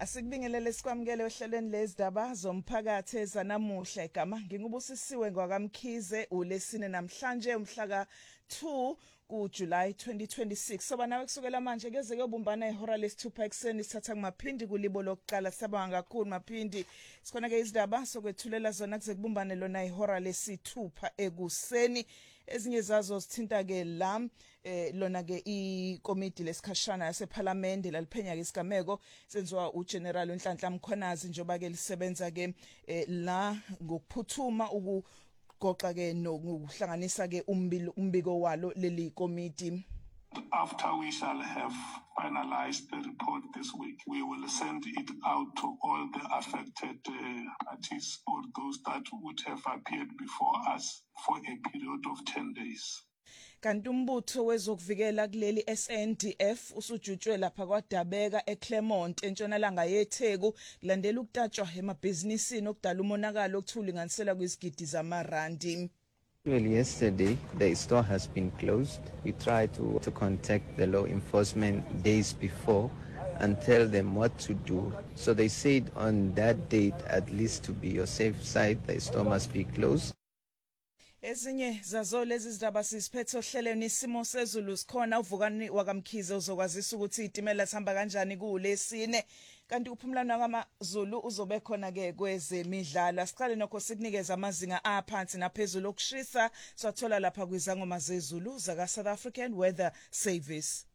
Asikubingelele sikwamukele ohlelweni lezindaba zomphakathi ezanamuhla igama ngingubusisiwe ngwakamkhize ulesine namhlanje umhla ka-2 kuJuly 2026 soba nawe kusukela manje keze kuyobumbana ihora lesithupha ekseni sithatha kumaphindi kulibo lokuqala sabanga kakhulu maphindi sikhona ke izindaba sokwethulela zona kuze kubumbane lona ihora lesithupha ekuseni ezinye zazo sithinta ke la lona ke ikomiti lesikhashana yaseParliament laliphenya ke isigameko senziwa uGeneral uNhlanhla Mkhwanazi njoba ke lisebenza ke la ngokuphuthuma ukugoqa ke nokuhlanganisa ke umbiko walo leli komiti. After we shall have finalized the report this week, we will send it out to all the affected parties or those that would have appeared before us for a period of 10 days. Kanti umbutho wezokuvikela kuleli SNDF usujutshwe lapha kwaDabeka eClermont entshonalanga yeTheku kulandela ukutatshwa emabhizinisini okudala umonakalo okuthulinganisela kwizigidi zamarandi. Well, yesterday, the store has been closed. We tried to contact the law enforcement days before and tell them what to do. So they said on that date, at least to be your safe side, the store must be closed. Ezinye zazo lezi zindaba sisiphethe ohlelweni isimo sezulu sikhona uvukani wakamkhize uzokwazisa ukuthi itimela sihamba kanjani kulesine kanti uphumlano kwamaZulu uzobe khona ke kwezemidlalo asiqale nokho sikunikeza amazinga aphansi naphezulu okushisa swathola lapha kwizangoma zezulu zaka South African Weather Service.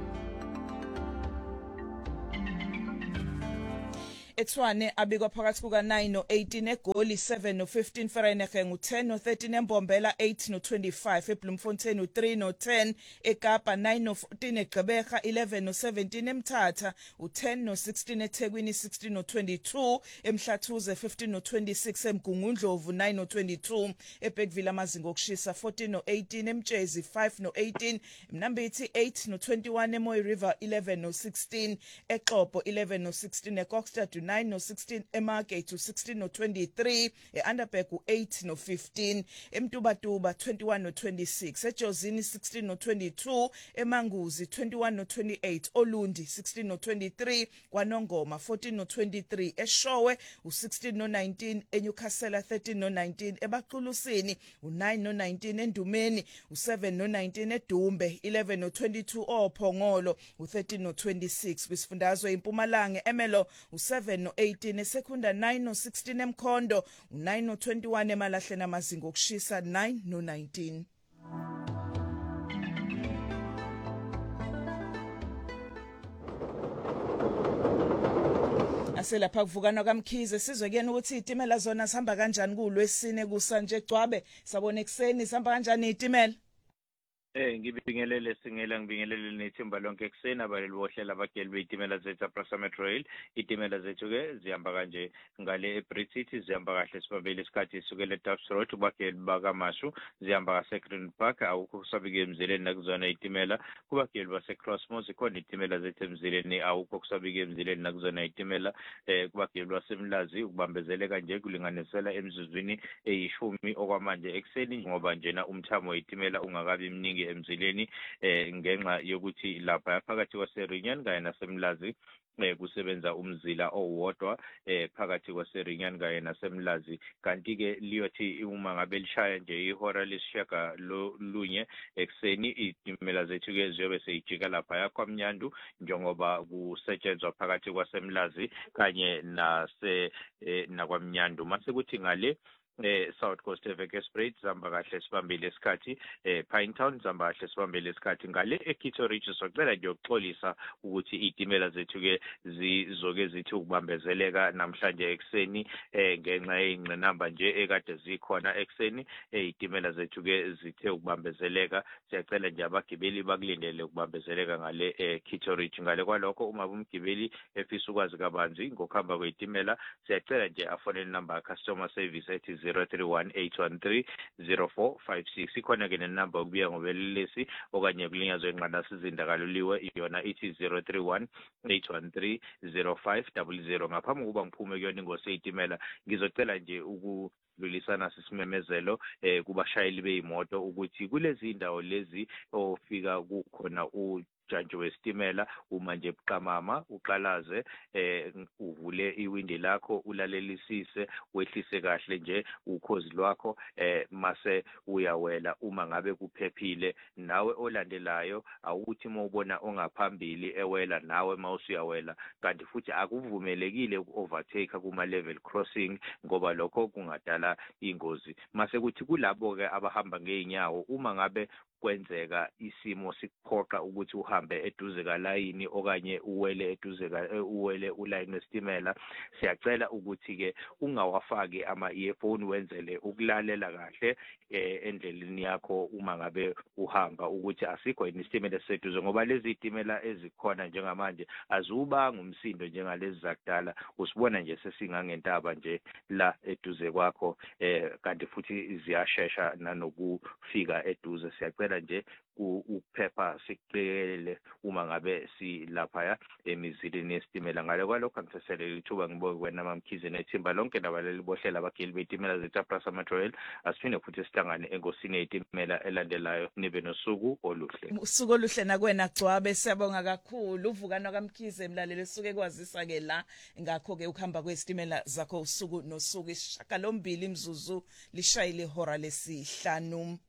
Etswane abikwa phakathi kuka 9 no18 eGoli 7 no15 Vereeniging u10 no13 eMbombela 8 no25 eBloemfontein u3 no10 eKapa 9 no14 eGqeberha 11 no17 eMthatha u10 no16 eThekwini 16 no22 eMhlathuze 15 no26 eMgungundlovu 9 no22 eBergville amazinga okushisa 14 no18 eMtshezi 5 no18 eMnambithi 8 no21 eMoy River 11 no16 eXhopo 11 no16 eKokstad 9 no16 eMargate u16 no23 eUnderberg u8 no15 eMtubatuba 21 no26 eJozini 16 no22 eManguzi 21 no28 Olundi 16 no23 kwaNongoma 14 no23 eShowe u16 no19 eNewcastle 13 no19 eBaqulusini u9 no19 eNdumeni u7 no19 eDumbe 11 no22 oPhongolo u13 no26 kwisifundazwe iMpumalanga eMelo u7 no18 eSekunda 9 no16 eMkhondo u9 no21 eMalahleni amazinga okushisa 9 no19. Aselapha kuvukana kwamkhize sizwe kuyena ukuthi itimela zona sihamba kanjani kulwesine kusanje Gcwabe sabona ekseni sihamba kanjani itimela. Ngibingelele singela ngibingelele nethimba lonke ekseni abaleli bohlela abageli beyitimela zethu aPrasa Metro Rail itimela zethu ke zihamba kanje ngale eBrit City zihamba kahle sibabele isikhathi isukela eDuffs Road kubageli bakaMashu zihamba kaseGreen Park awukho kusabike emzileni nakuzona itimela kubageli baseCrossmoor ikhona itimela zethu emzileni awukho kusabike emzileni nakuzona itimela kubageli baseMlazi ukubambezeleka nje kulinganisela emzuzwini eyishumi okwamanje ekseni ngoba njena umthamo weyitimela ungakabi mningi emzileni ngenxa yokuthi lapha phakathi kwaseRinyan kanye naseMlazi kusebenza umzila owodwa phakathi kwaseRinyan kanye naseMlazi kanti ke liyothi uma ngabe lishaya nje ihora lesishaka lunye ekseni itimela zethu ke ziyobe seyijika lapha yakwamnyandu njengoba kusetshenzwa phakathi kwaseMlazi kanye nakwamnyandu mase kuthi ngale South Coast Evekerspreid zihamba kahle sibambile isikhathi Pinetown zihamba kahle sibambile isikhathi ngale eKito Ridge socela nje ukuxolisa ukuthi itimela zethu ke zizoke zithi ukubambezeleka namhlanje ekseni ngenxa yengqinamba nje ekade zikhona ekseni itimela zethu ke zithe ukubambezeleka siyacela nje abagibeli bakulindele ukubambezeleka ngale eKito Ridge ngale kwalokho uma umgibeli efisa ukwazi kabanzi ngokuhamba kwetimela siyacela nje afonele number ya customer service ethi 031-813-0456 ikhona ke nenamba ukubuya ngobelelesi okanye kulinyazwe inqandasi izindakaloliwe yona ithi 031-813-0500 ngaphambi kokuba ngiphume kuyona ingosi yeyitimela ngizocela nje ukudlulisana sisimemezelo kubashayeli beimoto ukuthi kulezi indawo lezi ofika kukhona ujantshi wesitimela uma nje buqamama uqalaze uvule iwindi lakho ulalelisise wehlise kahle nje ukhozi lwakho mase uyawela uma ngabe kuphephile nawe olandelayo awuthi mawubona ongaphambili ewela nawe mawusuyawela kanti futhi akuvumelekile uku-overtake kuma level crossing ngoba lokho kungadala ingozi mase kuthi kulabo ke abahamba ngeenyawo uma ngabe kwenzeka isimo sikuphoqa ukuthi uhambe eduze kalayini okanye uwele eduze uwele ulayini wesitimela siyacela ukuthi ke ungawafaki ama-earphone wenzele ukulalela kahle endleleni yakho uma ngabe uhamba ukuthi asikho yini isitimela esiseduze ngoba lezi itimela ezikhona njengamanje azubanga umsindo njengalezi zakudala usibona nje sesingangentaba nje la eduze kwakho kanti futhi ziyashesha nanokufika eduze siyacela nje ukuphepha siqelele uma ngabe silapha emizilini yesitimela ngale kwalokho angiseselele ithuba ngibonge wena mamkhize nethimba lonke nabaleli bohlela abagili bezitimela zeTaprasa Metro Rail asiphinde futhi sihlangane engosini yezitimela elandelayo nibe nosuku oluhle usuku oluhle nakwena Gcwabe siyabonga kakhulu uvukana kaMkhize emlaleli esuke kwazisa ke la ngakho ke ukuhamba kwesitimela zakho usuku nosuku isishagalombili imzuzu lishayile ihora lesihlanu.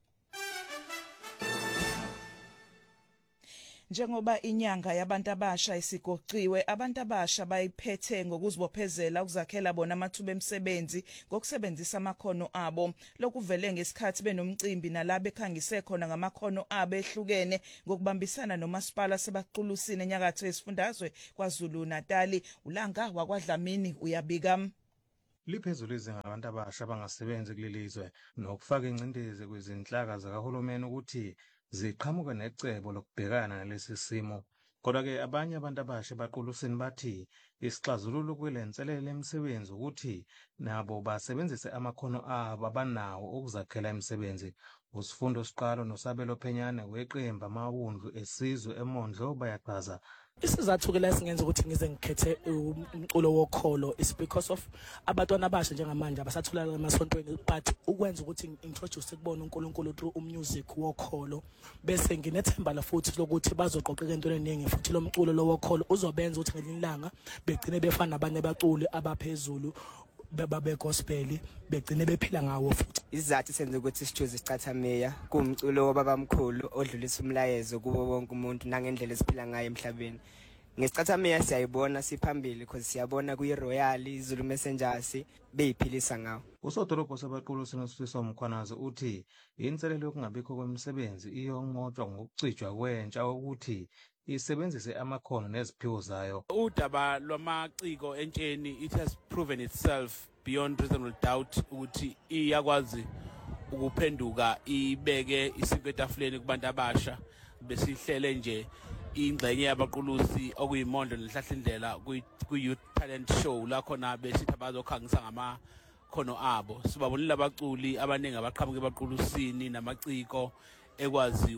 Njengoba inyanga yabantu abasha isigoqiwe abantu abasha bayiphethe ngokuzibophezela ukuzakhela bona amathuba emisebenzi ngokusebenzisa amakhono abo lokuvele ngesikhathi benomcimbi nalabo ekhangise khona ngamakhono abo ehlukene ngokubambisana nomasipala sebaqulusini enyakatho yesifundazwe kwaZulu Natal uLanga wakwaDlamini uyabika liphezulu izinga labantu abasha abangasebenzi kulelizwe nokufaka ingcindezi kwezinhlaka zakahulumeni ukuthi ziqhamuke necebo lokubhekana nalesi simo kodwa-ke abanye abantu abasha baqulusini bathi isixazululo kwelenselele imisebenzi ukuthi nabo basebenzise amakhono abo abanawo ukuzakhela imisebenzi. Usifundo Siqalo noSabelo Phenyane weqembu amawundlu esizwe eMondlo bayachaza isizathu ke la singenza ukuthi ngize ngikhethe umculo wokholo is because of abantwana abasha njengamanje abasatholakala emasontweni but ukwenza ukuthi introduce kubona uNkulunkulu through umusic wokholo bese nginethemba la futhi lokuthi bazoqoqeka into eningi futhi lo mculo lo wokholo uzobenza ukuthi ngelinye ilanga begcine befana nabanye abaculi abaphezulu bebabe gospel begcine bephila ngawo futhi isizathu senze ukuthi sichoose isicathameya kumculo wababamkhulu odlulisa umlayezo kuwo wonke umuntu nangendlela esiphila ngayo emhlabeni. Ngesicathameya siyayibona siphambili because siyabona kuyiRoyal iZulu Messengers beyiphilisa ngawo. Usodolopho sabaqulusi noSifiso Mkhwanazi uthi inselelo yokungabikho kwemisebenzi iyonqotshwa ngokucijwa kwentsha ukuthi isebenzise amakhono neziphiwo zayo. Udaba lwamaciko entsheni it has proven itself beyond reasonable doubt ukuthi iyakwazi ukuphenduka ibeke isinto etafuleni kubantu abasha besihlele nje ingxenye yabaqulusi okuyimondo nehlahlindlela ku-youth talent show la khona besithi abazokhangisa ngamakhono abo sibabonile abaculi abaningi abaqhamuke ebaqulusini namaciko ekwazi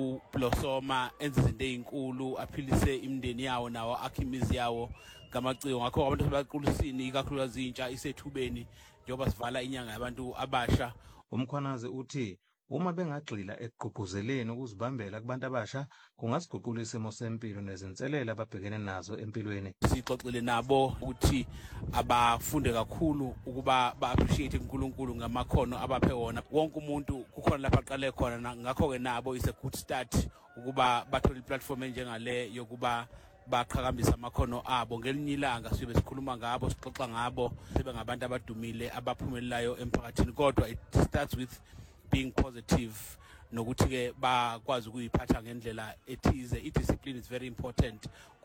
ukublosoma enze izinto ezinkulu aphilise imindeni yawo nawo akhimizi yawo ngamaciko ngakho abantu abaqulusini ikakhulukazi intsha isethubeni njengoba sivala inyanga yabantu abasha. Umkhwanazi uthi uma bengagxila ekugqugquzeleni ukuzibambela kubantu abasha kungasiguqula isimo sempilo nezinselele ababhekene nazo empilweni. Sixoxile nabo ukuthi abafunde kakhulu ukuba ba-appreciate uNkulunkulu ngamakhono abaphe wona wonke umuntu kukhona lapha aqale khona ngakho ke nabo is a good start ukuba bathole iplatform enjengale yokuba baqhakambisa amakhono abo ngelinye ilanga sibe sikhuluma ngabo sixoxa ngabo sebe ngabantu abadumile abaphumelelayo emphakathini kodwa it starts with being positive nokuthi ke bakwazi ukuyiphatha ngendlela ethize. I-discipline is very important.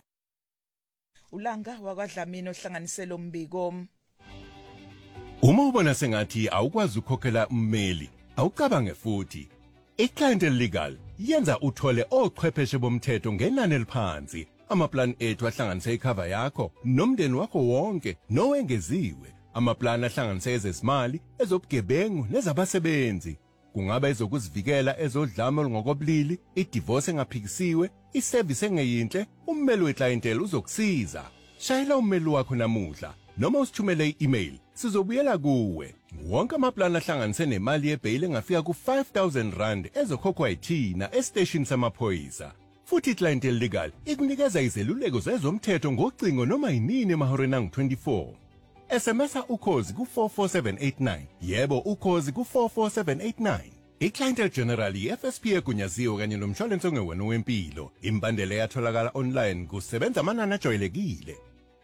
uLanga wakwaDlamini ohlanganisela umbiko uma ubona sengathi awukwazi ukukhokhela ummeli awucabange futhi iClient Legal yenza uthole ochwepheshe bomthetho ngenani eliphansi amaplan ethu ahlanganise icover yakho nomndeni wakho wonke nowengeziwe amaplan ahlanganise ezezimali ezobugebengu nezabasebenzi kungaba ezokuzivikela ezodlame olungokobulili idivorce engaphikisiwe iservice engeyinhle ummeli weclientele uzokusiza shayela ummeli wakho namuhla noma usithumele i-email sizobuyela kuwe wonke amaplan ahlanganise nemali yebail engafika ku-5,000 rand ezokhokhwa yithina estation samaphoyisa futhi iClientele Legal ikunikeza izeluleko zezomthetho ngocingo noma yinini emahoreni angu-24. SMS-a ukhozi ku-44789. Yebo, ukhozi ku-44789. iClientele General i-FSP egunyaziwe kanye nomshwalense ongewena wempilo. Imbandela yatholakala online kusebenza amanani ajwayelekile.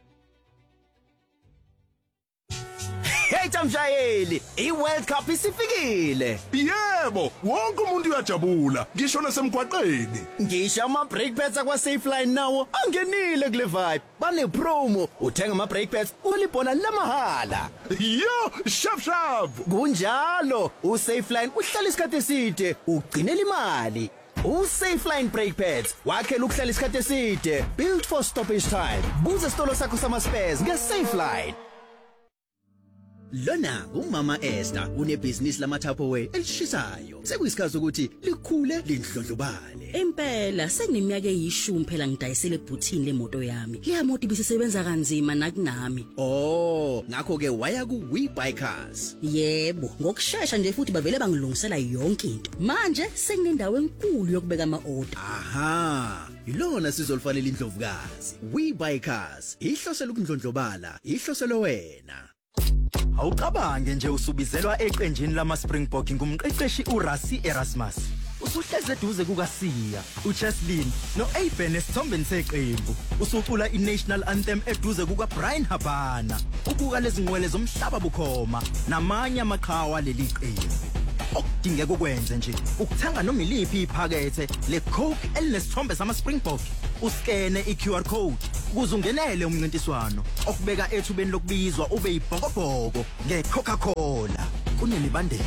Hey Tamshayeli, iWorld Cup isifikile. Yebo, wonke umuntu uyajabula, ngisho nasemgwaqeni. Ngisho ama-brake pads akwa-Safeline nawo angenile kule vibe. Bane promo, uthenga ama-brake pads ulibona lamahala. Yo, shap. Kunjalo, uSafeline uhlala isikhathi eside, ugcinela imali. uSafeline brake pads wakhela ukuhlala isikhathi eside, built for stoppage time. Buza isitolo sakho sama-spares ngeSafeline. Lona umama Esther unebhizinisi lama-Tupperware elishisayo. Sekuyisikhathi ukuthi likhule lindlondlobale. Impela sengineminyaka eyishumi phela ngidayisele ebhuthini lemoto yami. Leya moto ibisebenza kanzima nakunami. Oh, ngakho ke waya ku WeBuyCars. Yebo, ngokusheshsha nje futhi bavele bangilungisela yonke into. Manje senginendawo enkulu yokubeka ama-order. Aha, ilona sizolifanele indlovukazi. WeBuyCars, ihlosela ukundlondlobala, ihloselo wena. Awucabange nje usubizelwa eqenjini lama-Springbok ngumqeqeshi uRassie Erasmus. Usuhleze eduze kukaSiya, uCheslin noAben esithombeni seqembu. Usucula iNational Anthem eduze kukaBrian Habana. Ubuka lezi ngwele zomhlaba bukhoma namanye amaqhawe leli qembu. Okudingeka ukwenze nje ukuthenga noma iliphi iphakethe leCoke elinesithombe sama-Springbok. Uskene iQR code ukuze ungenele umncintiswano okubeka ethubeni lokubizwa ube yibhokobhoko ngeCoca-Cola. Kunemibandela.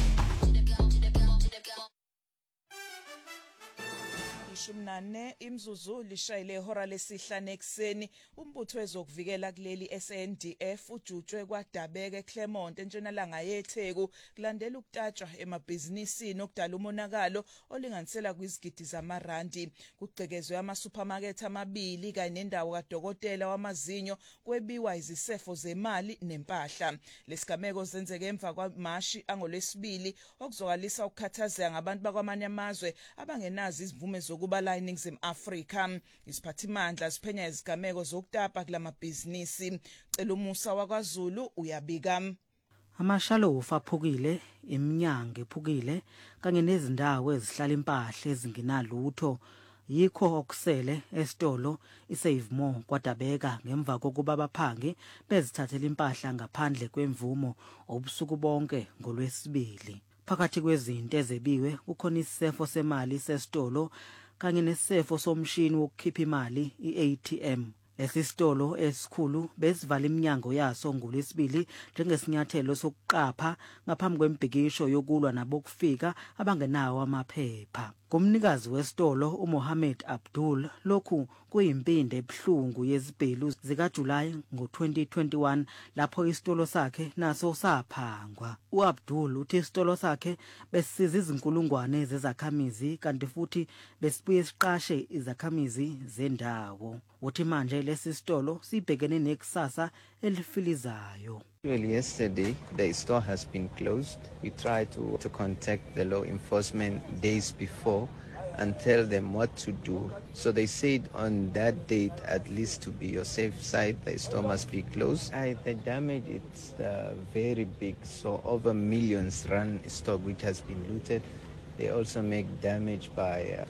14 imzuzu lishayile ihora lesihlanu ekseni. Umbutho wezokuvikela kuleli SANDF ujutshwe kwaDabeka eClermont entshonalanga yeTheku kulandela ukutatshwa emabhizinisini okudala umonakalo olinganisela kwizigidi zamarandi. Kugcekezwe ama-supermarket amabili kanye nendawo kadokotela wamazinyo kwebiwa izisefo zemali nempahla. Lesigameko zenzeke emva kwamashi angolwesibili okuzokalisa ukukhathazeka ngabantu bakwamanye amazwe abangenazi izivume zokuba la eNingizimu Afrika. Isiphathimandla siphenya izigameko zokutapa kulamabhizinisi. Cela umusa wakwaZulu uyabika. Amashalofu aphukile, iminyango ephukile kanye nezindawo ezihlala impahla ezingenalutho. Yikho okusele esitolo iSave More kwaDabeka ngemva kokuba abaphangi bezithathela impahla ngaphandle kwemvumo obusuku bonke ngolwesibili. Phakathi kwezinto ezebiwe kukhona isifo semali sesitolo kanye nesifo somshini wokukhipha imali iATM. Lesitolo esikhulu besivala iminyango yaso ngolwesibili njengesinyathelo sokuqapha ngaphambi kwembhikisho yokulwa nabokufika abangenawo amaphepha. Kumnikazi wesitolo uMohammed Abdul lokhu kuyimpinde ebuhlungu yezibhelu zikaJulayi ngo-2021 lapho isitolo sakhe naso saphangwa. UAbdul uthi isitolo sakhe besisiza izinkulungwane zezakhamizi kanti futhi besibuye siqashe izakhamizi zendawo. Uthi manje lesi sitolo sibhekene nekusasa elifilizayo. Well, yesterday, the store has been closed. We tried to contact the law enforcement days before and tell them what to do. So they said on that date, at least to be your safe side, the store must be closed. The damage is very big, so over millions run stock which has been looted. They also make damage by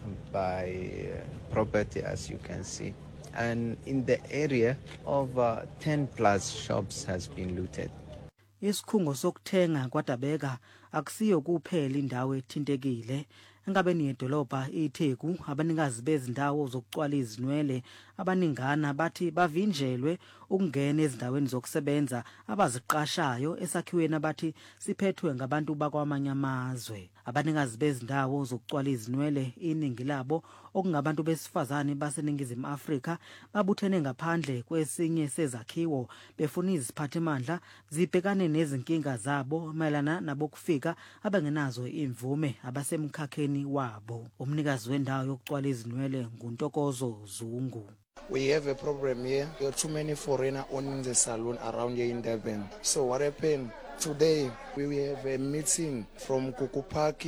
property, as you can see. And in the area, over 10 plus shops has been looted. Isikhungo sokuthenga kwaDabeka akusiyo kuphela indawo ethintekile. Engabeni yedolobha iTheku abanikazi bezindawo zokucwala izinwele abaningana bathi bavinjelwe ukungena ezindaweni zokusebenza abaziqashayo esakhiweni abathi siphethwe ngabantu bakwamanye amazwe. Abanikazi bezindawo zokucwala izinwele iningi labo okungabantu besifazane baseNingizimu Afrika babuthene ngaphandle kwesinye sezakhiwo befuna iziphathimandla zibhekane nezinkinga zabo mayelana nabokufika abangenazo imvume abasemkhakheni wabo. Umnikazi wendawo yokucwala izinwele nguNtokozo Zungu. We have a problem here. There are too many foreigners owning the salon around here in Durban. So what happened? Today we have a meeting from Kukupaki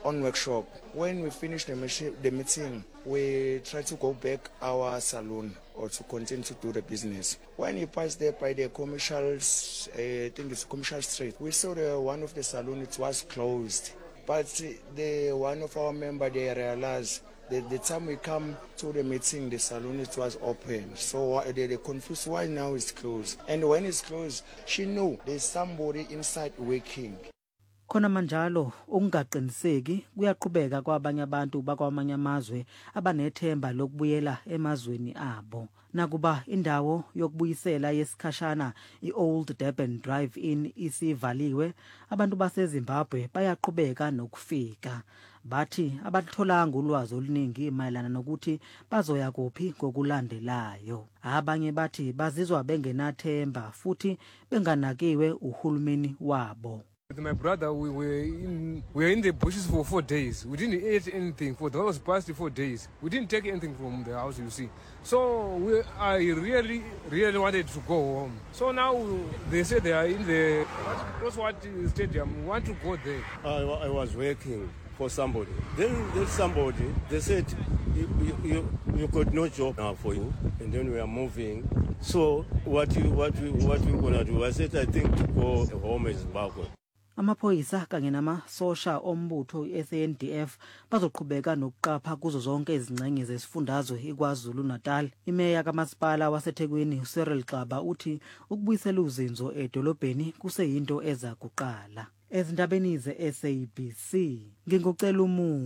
on workshop. When we finish the meeting, we try to go back our saloon or to continue to do the business. When you pass there by the commercial, I think it's commercial street, we saw one of the saloon, it was closed. But one of our members, they realized the time we come to the meeting, the saloon, it was open. So they confused why now it's closed. And when it's closed, she knew there's somebody inside working. Khona manjalo ungaqiniseki kuyaqhubeka kwabanye abantu bakwamanye amazwe abanethemba lokubuyela emazweni abo. Nakuba indawo yokubuyisela yesikhashana iOld Durban Drive-in isivaliwe, abantu baseZimbabwe bayaqhubeka nokufika. Bathi abatholanga ulwazi oluningi mayelana nokuthi bazoya kuphi ngokulandelayo. Abanye bathi bazizwa bengenathemba futhi benganakiwe uhulumeni wabo. With my brother, we were in the bushes for 4 days. We didn't eat anything for those past 4 days. We didn't take anything from the house, you see. So I really wanted to go home. So now they say they are in the CrossWord Stadium. We want to go there. I was working for somebody. Then there's somebody, they said, you got no job now for you. And then we are moving. So what we gonna do? I said, I think to go home is Zimbabwe. Amaphoyisa kanye namasosha ombutho SANDF bazoqhubeka nokuqapha kuzo zonke izingcenye zesifundazwe iKwaZulu Natal. Imeya kamasipala waseThekwini Cyril Xaba uthi ukubuyisela uzinzo edolobheni kuseyinto eza kuqala. Ezindabeni ze-SABC ngingocela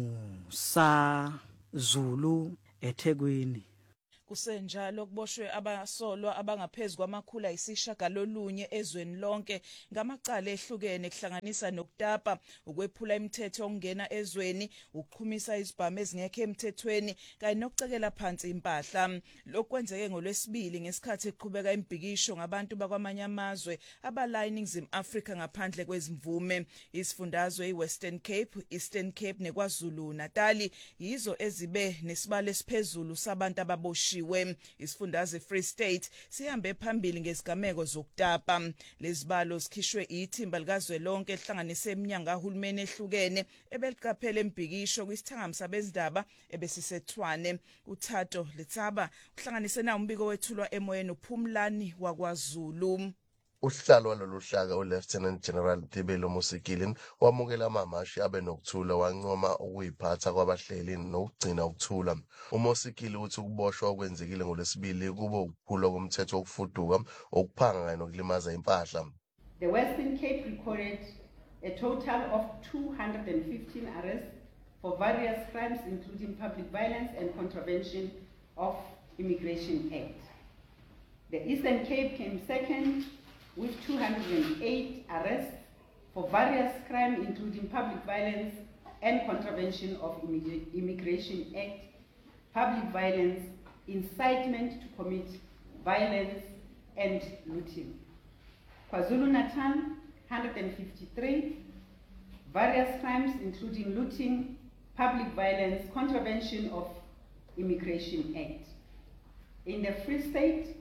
umusa Zulu eThekwini. Kusenjalo kuboshwe abasolwa abangaphezulu kwamakhulu ayisishagalolunye ezweni lonke ngamacala ehlukene kuhlanganisa nokutapa, ukwephula imithetho ongena ezweni, ukuqhumisa izibhamu ezingekho emthethweni kanye nokucekela phansi impahla. Lokwenzeke ngolwesibili ngesikhathi eqhubeka imbhikisho ngabantu bakwamanye amazwe abala eNingizimu Afrika ngaphandle kwezimvume. Isifundazwe iWestern Cape, Eastern Cape neKwaZulu Natal yizo ezibe nesibalo esiphezulu sabantu ababoshiwe. Isifundazwe Free State sihambe phambili ngezigameko zokutapa. Lezibalo zikhishwe ithimba likazwelonke ehlanganise eminyango kahulumeni ehlukene ebeliqaphele embhikisho kwisithangamisa bezindaba ebesisethwane. uThato Letsaba uhlanganise na umbiko wethulwa emoyeni uPhumlani waKwaZulu. Uhlalo walolu hlaka uLieutenant General Thibelo Mosekile wamukela amamashi abe nokuthula wancoma ukuyiphatha kwabahleli nokugcina ukuthula. uMosekile uthi ukuboshwa okwenzekile ngolesibili kubo ukuphula komthetho wokufuduka, okuphanga kanye nokulimaza impahla. The Western Cape recorded a total of 215 arrests for various crimes including public violence and contravention of Immigration Act. The Eastern Cape came second with 208 arrests for various crimes including public violence and contravention of Immigration Act, public violence, incitement to commit violence, and looting. KwaZulu Natal, 153, various crimes including looting, public violence, contravention of Immigration Act. In the Free State,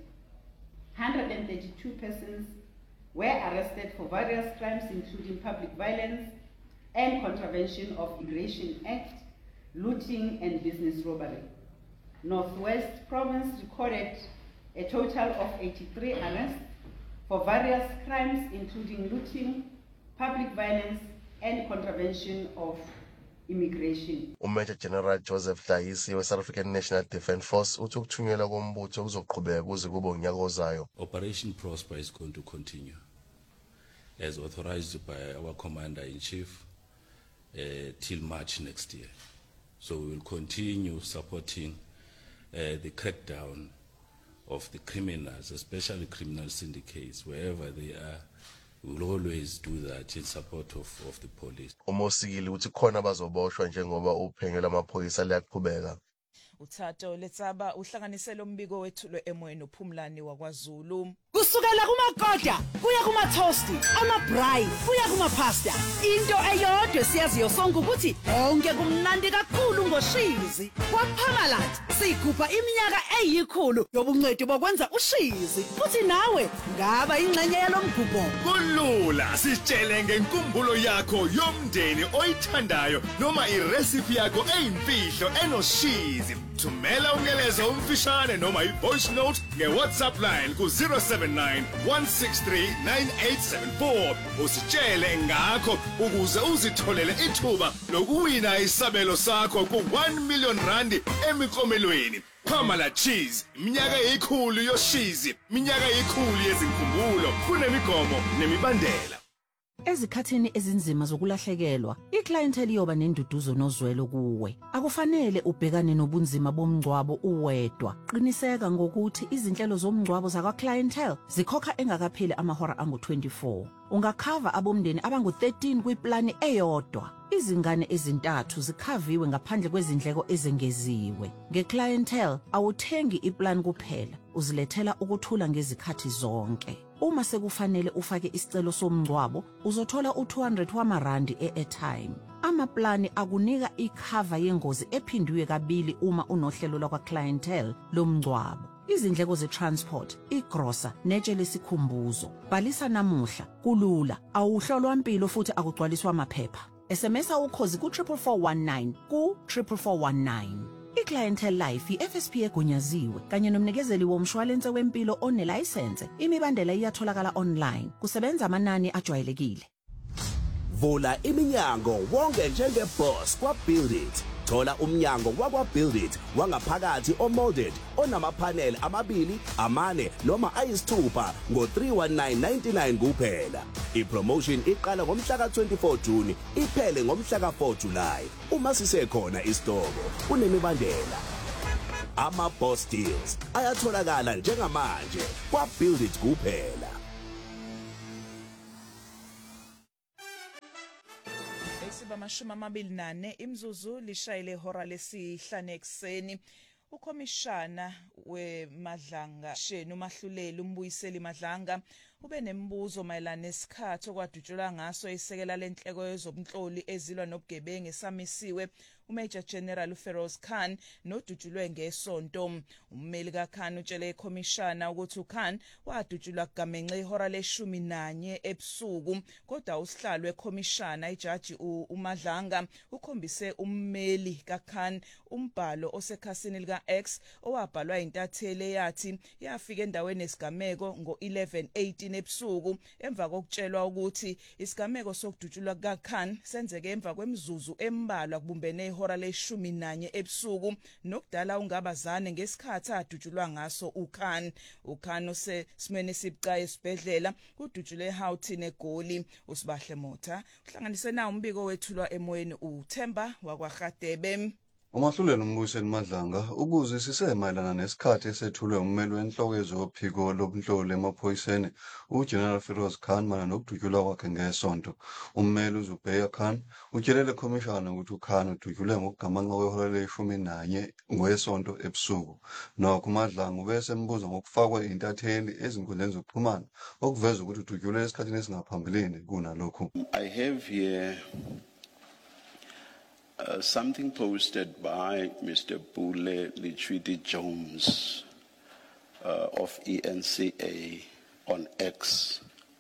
132 persons were arrested for various crimes including public violence and contravention of Immigration Act, looting and business robbery. Northwest Province recorded a total of 83 arrests for various crimes including looting, public violence and contravention of immigration. Major General Joseph Dayisi we South African National Defence Force uthi ukuthunyelwa kombutho kuzoqhubeka kuze kube unyaka ozayo. Operation Prosper is going to continue as authorized by our Commander-in-Chief till March next year. So we will continue supporting the crackdown of the criminals, especially criminal syndicates, wherever they are. We will always do that in support of the police. uMosekile uthi khona bazoboshwa njengoba uphenyo lamaphoyisa liyaqhubeka. uThato Letsaba uhlanganisela umbiko wethulwe emoyeni uPhumlani waKwaZulu. kusukela kumakoda kuya kumathosti ama-braai kuya kumapasta into eyodwa siyaziyo sonke ukuthi onke kumnandi kakhulu ngoshizi kwaParmalat sikhupha iminyaka eyikhulu yobungcweti bokwenza ushizi futhi nawe ngaba ingxenye yalomgubho kulula sitshele ngenkumbulo yakho yomndeni oyithandayo noma irecipe yakho eyimfihlo enoshizi thumela umyalezo omfishane noma i-voice note nge-WhatsApp line ku-079 163 9874 usitshele ngakho ukuze uzitholele ithuba lokuwina isabelo sakho ku-1 million rand emiklomelweni. Parmalat Cheese, iminyaka eyikhulu yoshizi, iminyaka eyikhulu yezinkumbulo, kunemigomo nemibandela. Ezikhathini ezinzima zokulahlekelwa, iclientele iyoba nenduduzo nozwelo kuwe. Akufanele ubhekane nobunzima bomngcwabo uwedwa. Qiniseka ngokuthi izinhlelo zomngcwabo zakwa-clientele zikhokha engakapheli amahora angu-24. Ungakhava abomndeni abangu-13 kwiplani eyodwa. Izingane ezintathu zikhaviwe ngaphandle kwezindleko ezengeziwe. Nge-clientele awuthengi iplan kuphela, uzilethela ukuthula ngezikhathi zonke. Uma sekufanele ufake isicelo somngcwabo, uzothola u200 wamarandi e-airtime. Amaplani akunika ikhava yengozi ephindwe kabili uma unohlelo lakwa-clientele lomngcwabo. Izindleko ze-transport, igrosa, netshe lesikhumbuzo. Bhalisa namuhla, kulula, awuhlolwa impilo futhi akugcwaliswa amaphepha. SMSa ukhozi ku-44419 ku-44419. I-Clientele Life yi-FSP egunyaziwe kanye nomnikezeli womshwalense wempilo onelayisense. Imibandela iyatholakala online. Kusebenza amanani ajwayelekile. Vula iminyango wonke njenge-boss kwa-Build It. Thola umnyango wakwa-Build It wangaphakathi o-molded onamapanel amabili, amane noma ayisithupha ngo-319.99 kuphela. I-promotion iqala ngomhla ka-24 June iphele ngomhla ka-4 July. Uma sisekhona isitoko kunemibandela. Ama-boss deals ayatholakala njengamanje kwa-Build It kuphela. Amashumi amabili nane imzuzu lishayile hora lesihlanu ekseni. Ukomishana weMadlanga Shenu Mahluleli umbuyiseli Madlanga ube nembuzo mayelana nesikhathi okwadutshulwa ngaso isekela lenhleko yezobunhloli ezilwa nobugebengu esamisiwe uMajor General Feroz Khan nodutshulwe ngesonto. Ummeli kaKhan utshele ikomishana ukuthi uKhan wadutshulwa kugamenxe ihora le-11 ebusuku kodwa usihlalo wekomishana ijaji uMadlanga ukhombise ummeli kaKhan umbhalo osekhasini lika-X owabhalwa intatheli yathi yafika endaweni yesigameko ngo-11:18 ebusuku emva kokutshelwa ukuthi isigameko sokudutshulwa kaKhan senzeke emva kwemizuzu embalwa kubumbene ihora le-11 ebusuku nokudala ungabazane ngesikhathi adutshulwa ngaso uKhan. uKhan usesimweni esibucayi esibhedlela udutshulwe eHoughton eGoli. Usibahle Motha uhlanganise nawo umbiko wethulwa emoyeni uThemba wakwaGadebe. Umahluleli umbuyiseli Madlanga ubuzisise mayelana nesikhathi esethulwe ummeli wenhloko yezophiko lobunhloli emaphoyiseni uGeneral Feroz Khan mayelana nokudutshulwa kwakhe ngesonto. Ummeli uZubeyda Khan utshelele ikomishana ukuthi uKhan udutshulwe ngokugamanxa kwehora le-11 ngesonto ebusuku. Nokho uMadlanga ubese embuza ngokufakwa intatheli ezinkundleni zokuxhumana okuveza ukuthi udutshulwe esikhathini esingaphambilini kunalokho. I have here something posted by Mr. Bule Lichwidi Jones of ENCA on X.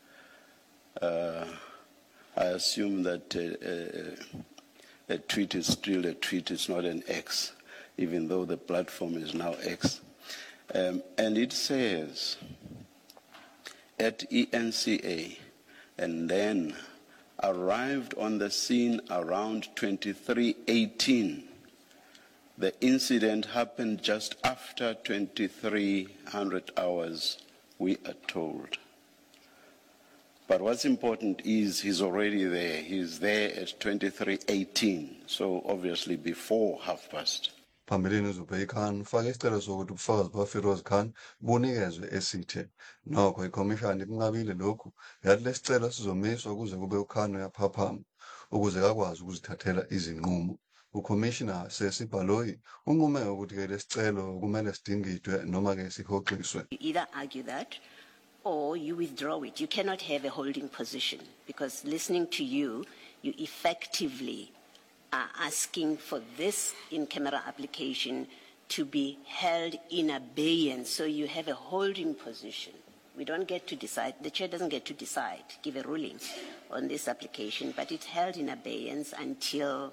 I assume that a tweet is still a tweet, it's not an X, even though the platform is now X. And it says, at ENCA, and then arrived on the scene around 23:18. The incident happened just after 2300 hours, we are told. But what's important is he's already there. He's there at 23:18, so obviously before past. Phambilini uZubeyda Khan ufake isicelo sokuthi ubufakazi bukaFeroz Khan bunikezwe esithe. Nokho ikomishana ikunqabile lokhu yathi lesicelo sizomiswa ukuze kube uKhan uyaphaphama ukuze akwazi ukuzithathela izinqumo. Ucommissioner Sesibhaloyi unqume ukuthi ke lesicelo kumele sidingidwe noma ke sihoxiswe. Either argue that or you withdraw it. You cannot have a holding position because listening to you, you effectively are asking for this in-camera application to be held in abeyance. So you have a holding position. We don't get to decide, the chair doesn't get to decide, give a ruling on this application, but it's held in abeyance until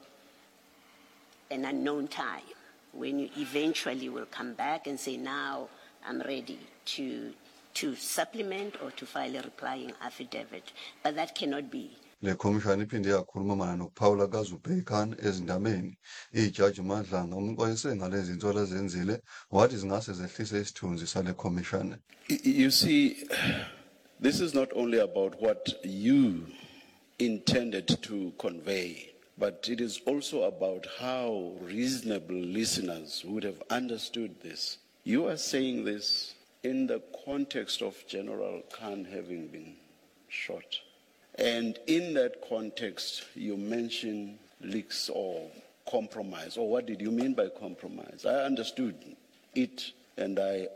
an unknown time when you eventually will come back and say, now I'm ready to supplement or to file a replying affidavit. But that cannot be. Le khomishani iphinde yakhuluma mana nokuphawula kaZubhekhan ezindameni ijaji Madlanga umxwayise ngalezi zinto ezenzile wathi zingase zehlise isithunzi sale khomishani. You see, this is not only about what you intended to convey, but it is also about how reasonable listeners would have understood this. You are saying this in the context of General Khan having been shot. And in that context, you mention leaks or compromise. Or what did you mean by compromise? I understood it, and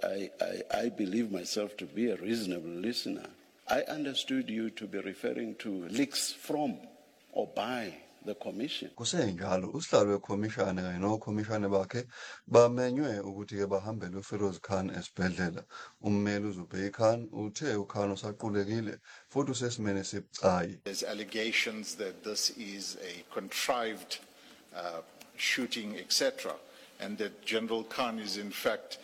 I believe myself to be a reasonable listener. I understood you to be referring to leaks from or by the commission. Kusenjalo usihlalo wekhomishani kanye nokhomishani bakhe bamenywe ukuthi ke bahambele uFeroz Khan esibhedlela. Ummeli uZubhekhan uthe uKhan usaqulekile futhi usesimene sibucayi. There's allegations that this is a contrived shooting, etc., and that General Khan is in fact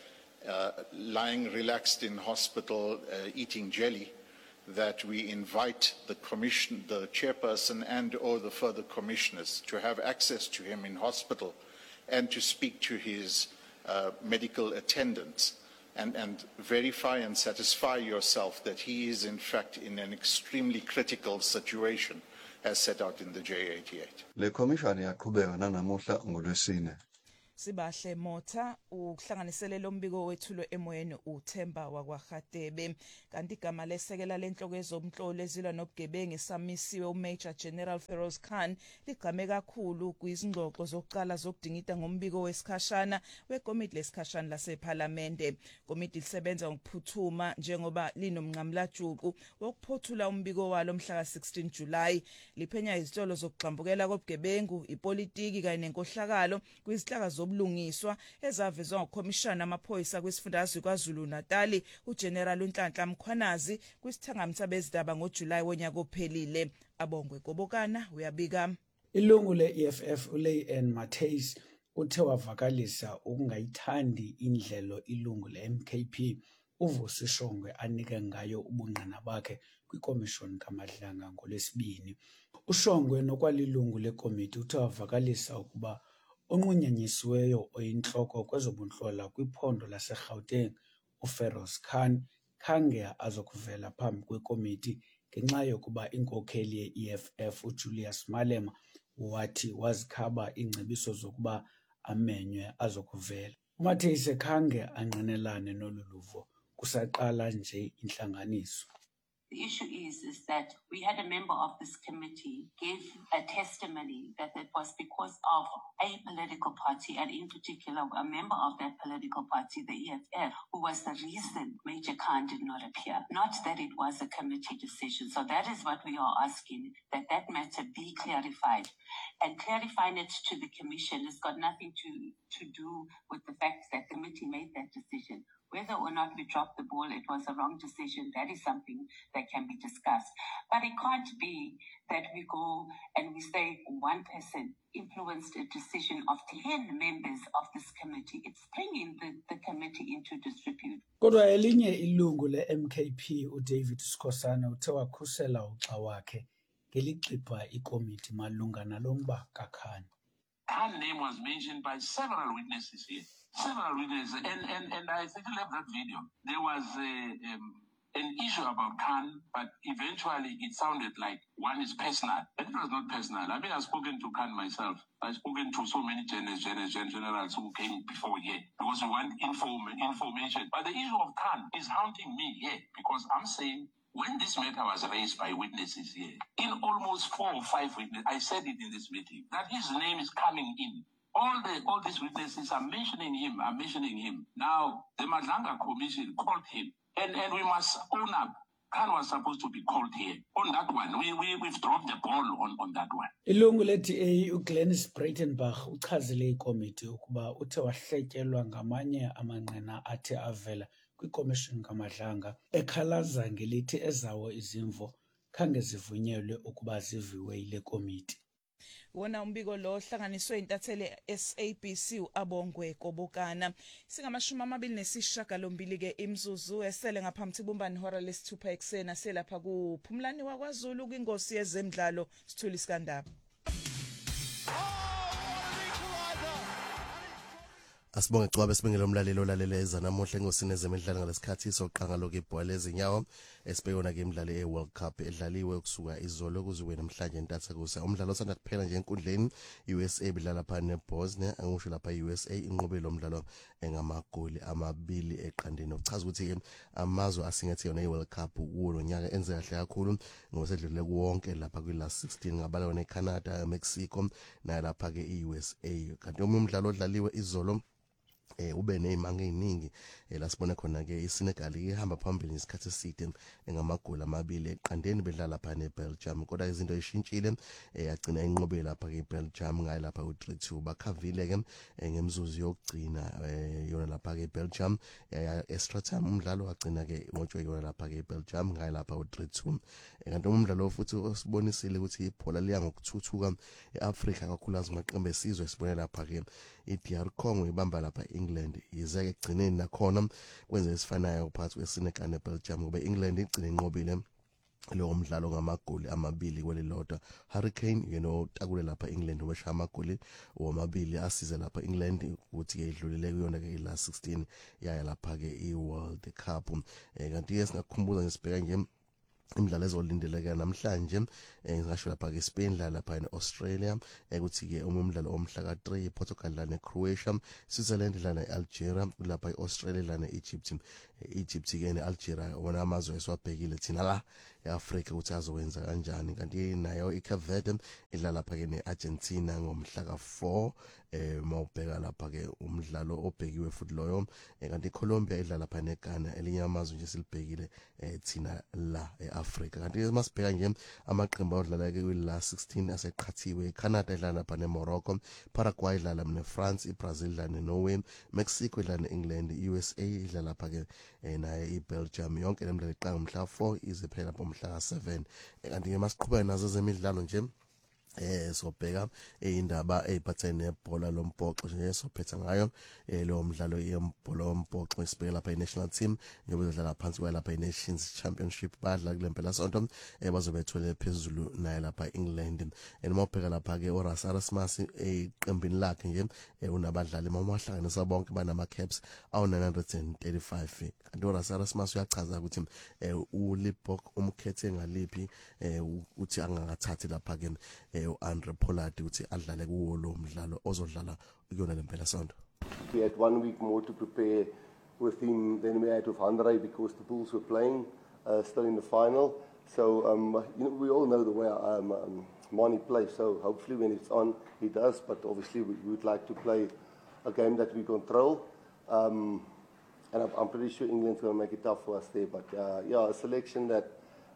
lying relaxed in hospital eating jelly. That we invite the commission, the chairperson and or the further commissioners to have access to him in hospital and to speak to his medical attendants and verify and satisfy yourself that he is in fact in an extremely critical situation as set out in the J88. Le commission yaqhubeka nanamuhla ngoLwesine. Sibahle Motha ukuhlanganisele lombiko wethulo emoyeni uThemba wakwaGadebe kanti igama lesekela lenhloko ezomhlolo ezilwa nobugebengu esamisiwe uMajor General Feroz Khan ligqame kakhulu kwizingxoxo zokuqala zokudingida ngombiko wesikhashana wekomiti lesikhashana laseParliament. Komiti lisebenza ngokuphuthuma njengoba linomnqamlajuqu wokuphothula umbiko walo mhla ka16 July. Liphenya izitolo zokugxambukela kobugebengu, ipolitiki kanye nenkohlakalo kwizihlaka zobulungiswa ezavezwa ngokomishana amaphoyisa kwisifundazwe kwaZulu Natal uGeneral uNhlanhla Mkhwanazi kwisithangamtha bezindaba ngoJuly wonyaka ophelile. Abongwe Gobokana uyabika. Ilungu le-EFF uLeanne Matthys uthe wavakalisa ukungayithandi indlelo ilungu le-MKP uVusi Shongwe anike ngayo ubungqina bakhe kwikomishoni kaMadlanga ngoLwesibini. uShongwe nokwalilungu lekomiti uthe wavakalisa ukuba onqunyanyisiweyo oyinhloko kwezobunhlola kwiphondo laseGauteng uFeroz Khan khange azokuvela phambi kwekomiti ngenxa yokuba inkokheli ye-EFF uJulius Malema wathi wazikhaba ingcebiso zokuba amenywe azokuvela. uMatthys khange angqinelane noluluvo kusaqala nje intlanganiso. The issue is that we had a member of this committee give a testimony that it was because of a political party, and in particular a member of that political party, the EFF, who was the reason Major Khan did not appear, not that it was a committee decision. So that is what we are asking, that matter be clarified. And clarifying it to the commission has got nothing to do with the fact that the committee made that decision. Whether or not we dropped the ball, it was a wrong decision, that is something that can be discussed. But it can't be that we go and we say one person influenced a decision of 10 members of this committee. It's bringing the committee into disrepute. Kodwa elinye ilungu le-MKP uDavid Skhosana uthe wakhusela uxa wakhe ngelixipha ikomiti malunga nalomba kaKhan. Her name was mentioned by several witnesses here. Several witnesses, and I think I left that video. There was an issue about Khan, but eventually it sounded like one is personal. It was not personal. I mean, I've spoken to Khan myself. I've spoken to so many generals who came before here because we want information. But the issue of Khan is haunting me here because I'm saying when this matter was raised by witnesses here, in almost 4 or 5 witnesses, I said it in this meeting, that his name is coming in. All these witnesses are mentioning him, Now, the Madlanga Commission called him And we must own up. Khan was supposed to be called here. On that one, we've dropped the ball on that one. Ilungu le-DA uGlenys Breitenbach uchazile ikomiti ukuba uthe wahletyelwa ngamanye amanqina athe avela kwikomishini kaMadlanga ekhalaza ngelithi ezawo izimvo khange zivunyelwe ukuba ziviwe yile komiti. Wona umbiko lo hlanganiswe intatheli SABC uAbongwe Kobokana. Singamashumi 28 ke imzuzu esele ngaphambi bumbani hora lesithupha eksena selapha kuphumlani wakwaZulu kwingosi yezemidlalo Sithuli Sikandaba. Asibonge Cwabe sibengele umlalelo olaleleza namuhla engosini ezemidlalo ngalesikhathi soqanga lokho ibhola lezinyawo esibeyona ke imidlalo eWorld Cup edlaliwe kusuka izolo kuze namhlanje entatha kusa umdlalo osanda kuphela nje enkundleni USA bidlala phana neBosnia angisho lapha USA inqobelo umdlalo engamagoli amabili eqandeni okuchaza ukuthi ke amazwe asingethe yona iWorld Cup kuwo lonyaka enze kahle kakhulu ngosedlule kuwonke lapha kwi last 16 ngabala neCanada Mexico nalapha ke iUSA kanti umdlalo odlaliwe izolo ube nezimanga eziningi la sibona khona ke iSenegal ihamba phambili isikhathi eside engamagoli amabili eqandeni bedlala lapha neBelgium kodwa izinto ezishintshile yagcina inqobe lapha ke iBelgium ngayi lapha u3-2 bakhavile ke ngemzuzu yokugcina yona lapha ke iBelgium extra time umdlalo wagcina ke ngotshwe yona lapha ke iBelgium ngayi lapha u3-2 kanti umdlalo futhi osibonisile ukuthi ibhola liya ngokuthuthuka eAfrika kakhulu azimaqembe esizwe sibone lapha ke iDR Congo ibamba lapha England yize ke gcineni nakhona kwenze isifanayo phakathi kweSenegal neBelgium ngoba England igcina inqobile lo mdlalo ngamagoli amabili kwelilodwa Hurricane takule lapha England ubasha amagoli womabili asize lapha England ukuthi ke idlulile kuyona ke la 16 yaya lapha ke iWorld Cup kanti ke singakukhumbuza ngisibheka nje imidlalo ezolindeleka namhlanje ngisho lapha ke Spain lapha eAustralia ukuthi ke umdlalo omhla ka3 Portugal la neCroatia Switzerland la neAlgeria lapha eAustralia la neEgypt Egypt ke neAlgeria wona amazwe esiwabhekile thina la eAfrika ukuthi azokwenza kanjani kanti nayo iCape Verde idlala lapha ke neArgentina ngomhla ka4 mawubheka lapha ke umdlalo obhekiwe futhi loyo kanti iColombia idlala lapha neGhana elinye amazwe nje silibhekile thina la eAfrika kanti masibheka nje amaqembu adlala ke kwi last 16 aseqhathiwe iCanada idlala lapha neMorocco Paraguay idlala neFrance iBrazil idlala neNorway Mexico idlala neEngland USA idlala lapha ke naye iBelgium yonke lemidlalo iqanga umhla 4 ize phela lapha umhla ka7 kanti ke masiqhubeka nazo zemidlalo nje sobheka indaba eziphathene nebhola lombhoxo nje sophetha ngayo lo mdlalo yebhola lombhoxo isibheka lapha iNational Team njengoba idlala phansi kwa lapha iNations Championship badla kulempela sonto bazobethwele phezulu naye lapha England mawubheka lapha ke uRas Erasmus eqembini lakhe nje unabadlali mamahlanganisa bonke banama caps awu 935 kanti uRas Erasmus uyachaza ukuthi uLibbok umkhethe ngaliphi uthi angakathathi lapha ke uAndre Pollard ukuthi adlale kuwo lo mdlalo ozodlala kuyona lempela sonto. We had 1 week more to prepare with him than we had with Andre because the Bulls were playing still in the final. So we all know the way Mani plays. So hopefully when it's on, he does. But obviously we would like to play a game that we control. And I'm pretty sure England's going to make it tough for us there. But a selection that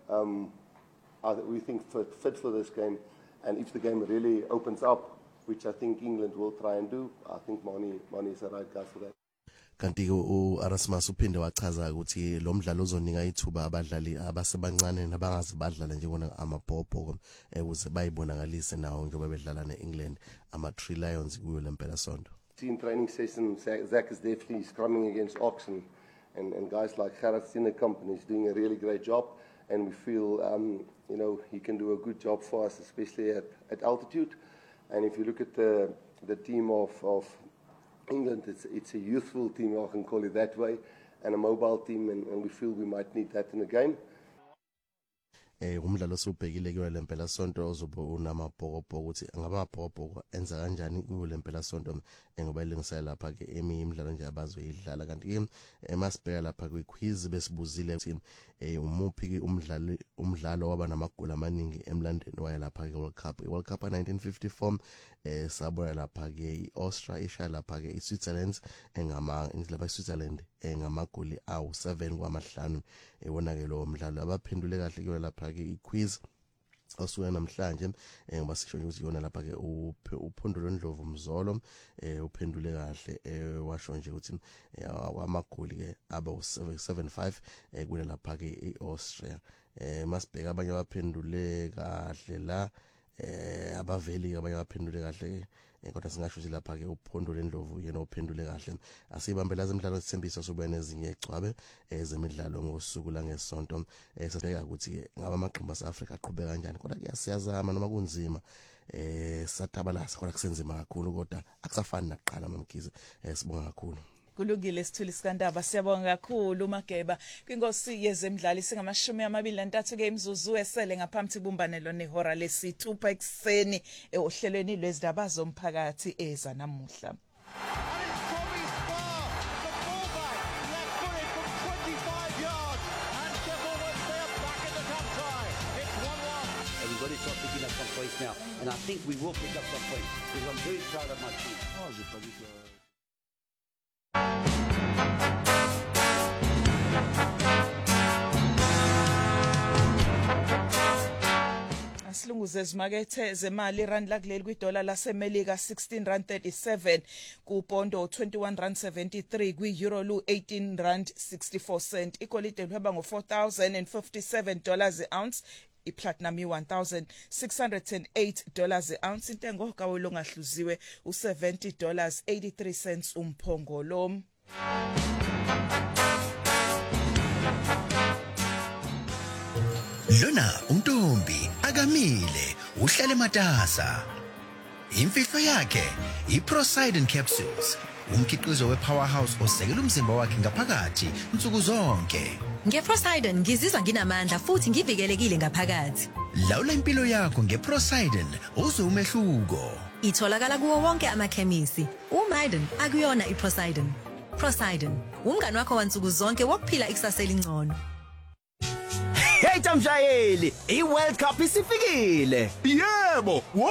we think fit for this game. And if the game really opens up, which I think England will try and do, I think Mani is the right guy for that. Kanti uErasmus uphinde wachaza ukuthi lo mdlalo uzonika ithuba abadlali abasebancane nabangazi badlala njengona amabhobho ukuze bayibonakalise nawo njengoba bedlala neEngland ama-Three Lions kuyo lempela sonto. In training session, Zach is definitely scrumming against Oxen, and guys like Gerard Sine Company is doing a really great job, and we feel he can do a good job for us, especially at altitude. And if you look at the team of England, it's a youthful team, I can call it that way, and a mobile team, and we feel we might need that in the game. umdlalo osubhekile kuyo lempela sonto ozobe unamabhokobhoko ukuthi ngaba amabhokobhoko enza kanjani kuyo lempela sonto ngoba ilingisela lapha ke eminye imidlalo nje abazoyidlala kanti ke emasibheka lapha kwiquiz besibuzile ukuthi umuphi ke umdlalo waba namagoli amaningi emlandweni waye lapha ke World Cup 1954 sabona lapha ke iAustria ishaya lapha ke iSwitzerland lapha iSwitzerland ngamagoli awu7 kwamahlanu ebona ke lo mdlalo abaphendule kahle kuyo lapha ke iquiz osuka namhlanje ngoba sisho ukuthi yona lapha ke uPhondulo Ndlovu Mzolo uphendule kahle washo nje ukuthi amagoli ke aba u75 kule lapha ke iAustria masibheka abanye abaphendule kahle la abaveli abanye abaphendule kahle kodwa singasho ukuthi lapha ke uPhondulo Ndlovu yena uphendule kahle asibambela zemidlalo sithembisa sokuba nezinye ecwabe ezemidlalo ngosuku la ngesonto sasibeka ukuthi ke ngaba amaqembu aseAfrika aqhubeka kanjani kodwa kuyasiyazama noma kunzima sathabalasa kodwa kusenzima kakhulu kodwa akusafani naqala mamkhize sibonga kakhulu Kulungile Sithuli Sikandaba siyabonga kakhulu Mageba kwinkosi yezemidlalo singamashumi23 ke imzuzu esele ngaphambi kubumbane lo nehora lesi6 ekseni ohlelweni lwezindaba zomphakathi eza namuhla Everybody start picking up some points now, and I think we will pick up some points because I'm very proud of my team. Asilunguze zimakethe zemali rand lakuleli kwidola lasemelika R16.37 kupondo R21.73 kwi-euro lu $18.64 igolide lihamba ngo$4,057 a-ounce iplatinum $1,608 a-ounce intengo kawo longahluziwe $70.83 umphongolo Lona untombi akamile uhlale ematasa imfihlo yakhe iProsidon capsules umkhiqizo wepowerhouse osekela umzimba wakhe ngaphakathi insuku zonke ngeProsidon ngizizwa nginamandla futhi ngivikelekile ngaphakathi lawula impilo yakho ngeProsidon uzwe umehluko itholakala kuwo wonke amakhemisi uMaiden akuyona iProsidon Prosidon umngani wakho wansuku zonke wokuphila ikusasa elingcono Hey Tamshayeli, iWorld Cup isifikile. Yebo.